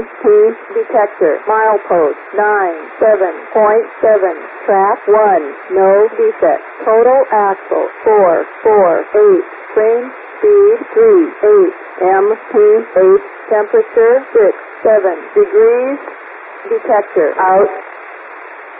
MP detector. Milepost 97.7. Track 1. No defect. Total axle 448. Frame speed 38. MP8. Temperature 67 degrees. Detector out.